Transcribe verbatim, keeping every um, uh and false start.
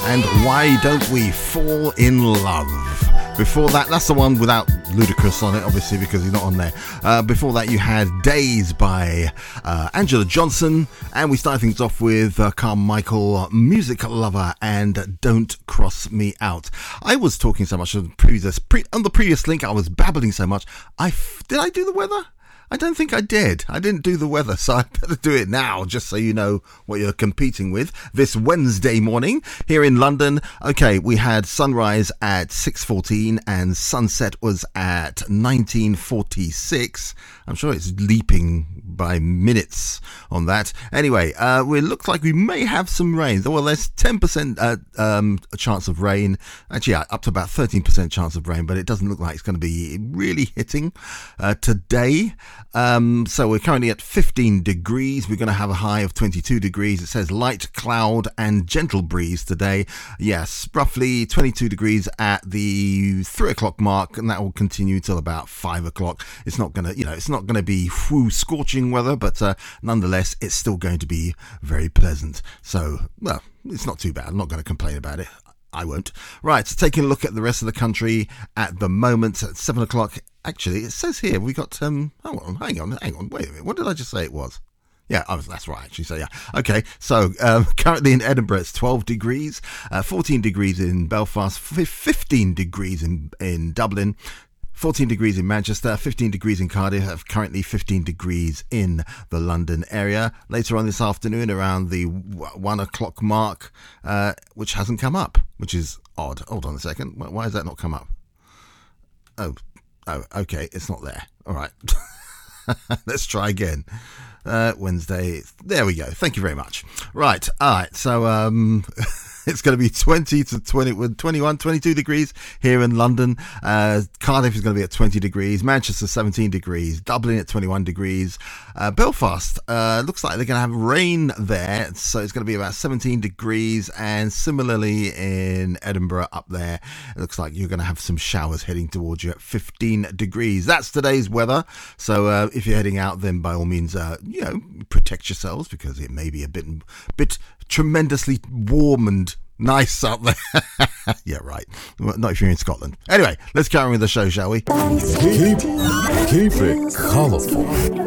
and Why Don't We Fall in Love. Before that, that's the one without Ludacris on it, obviously, because he's not on there. Uh, before that, you had Days by uh, Angela Johnson, and we started things off with uh, Carmichael, Music Lover, and Don't Cross Me Out. I was talking so much on the previous, pre- on the previous link, I was babbling so much. I f- did I do the weather? I don't think I did. I didn't do the weather, so I better do it now, just so you know what you're competing with this Wednesday morning here in London. Okay, we had sunrise at six fourteen and sunset was at nineteen forty-six. I'm sure it's leaping by minutes on that. Anyway, uh, we look like we may have some rain. Well, there's ten percent uh, um, a chance of rain. Actually, yeah, up to about thirteen percent chance of rain, but it doesn't look like it's going to be really hitting uh, today. Um, so we're currently at fifteen degrees. We're going to have a high of twenty-two degrees. It says light cloud and gentle breeze today. Yes, roughly twenty-two degrees at the three o'clock mark, and that will continue till about five o'clock. It's not going to, you know, it's not going to be whoo, scorching weather, but uh, nonetheless, it's still going to be very pleasant. So, well, it's not too bad. I'm not going to complain about it. I won't. Right, so taking a look at the rest of the country at the moment at seven o'clock. Actually, it says here we got, um, hang on, hang on, hang on, wait a minute. What did I just say it was? Yeah, oh, that's right, actually. So, yeah. Okay, so um, currently in Edinburgh, it's twelve degrees, uh, fourteen degrees in Belfast, fifteen degrees in, in Dublin, fourteen degrees in Manchester, fifteen degrees in Cardiff, currently fifteen degrees in the London area. Later on this afternoon, around the one o'clock mark, uh, which hasn't come up, which is odd. Hold on a second. Why has that not come up? Oh, oh, okay, it's not there. All right. Let's try again. Uh, Wednesday. There we go. Thank you very much. Right. All right. So, um... it's going to be twenty to twenty, twenty-one, twenty-two degrees here in London. Uh, Cardiff is going to be at twenty degrees. Manchester, seventeen degrees. Dublin at twenty-one degrees. Uh, Belfast, uh, looks like they're going to have rain there. So it's going to be about seventeen degrees. And similarly in Edinburgh up there, it looks like you're going to have some showers heading towards you at fifteen degrees. That's today's weather. So uh, if you're heading out, then by all means, uh, you know, protect yourselves because it may be a bit, bit tremendously warm and nice up there. Yeah, right. Not if you're in Scotland. Anyway, let's carry on with the show, shall we? Keep, keep it colourful.